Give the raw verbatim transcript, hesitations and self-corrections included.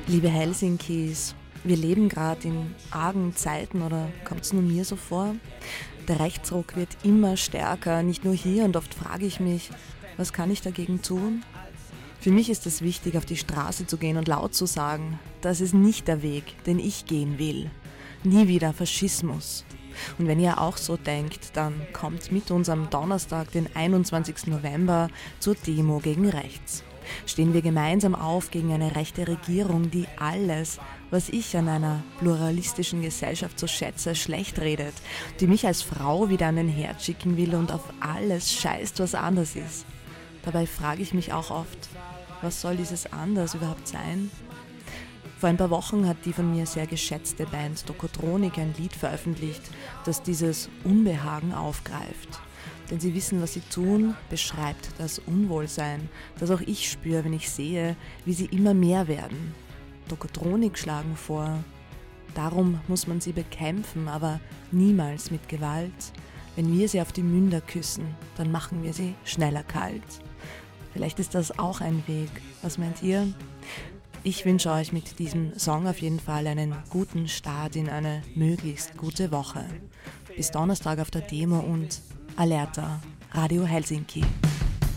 Liebe Helsinkis, wir leben gerade in argen Zeiten, oder kommt es nur mir so vor? Der Rechtsruck wird immer stärker, nicht nur hier, und oft frage ich mich, was kann ich dagegen tun? Für mich ist es wichtig, auf die Straße zu gehen und laut zu sagen, das ist nicht der Weg, den ich gehen will. Nie wieder Faschismus. Und wenn ihr auch so denkt, dann kommt mit uns am Donnerstag, den einundzwanzigsten November, zur Demo gegen rechts. Stehen wir gemeinsam auf gegen eine rechte Regierung, die alles, was ich an einer pluralistischen Gesellschaft so schätze, schlecht redet, die mich als Frau wieder an den Herd schicken will und auf alles scheißt, was anders ist. Dabei frage ich mich auch oft, was soll dieses Anders überhaupt sein? Vor ein paar Wochen hat die von mir sehr geschätzte Band Tokotronik ein Lied veröffentlicht, das dieses Unbehagen aufgreift. Denn sie wissen, was sie tun, beschreibt das Unwohlsein, das auch ich spüre, wenn ich sehe, wie sie immer mehr werden. Tokotronik schlagen vor, darum muss man sie bekämpfen, aber niemals mit Gewalt. Wenn wir sie auf die Münder küssen, dann machen wir sie schneller kalt. Vielleicht ist das auch ein Weg. Was meint ihr? Ich wünsche euch mit diesem Song auf jeden Fall einen guten Start in eine möglichst gute Woche. Bis Donnerstag auf der Demo und Alerta, Radio Helsinki.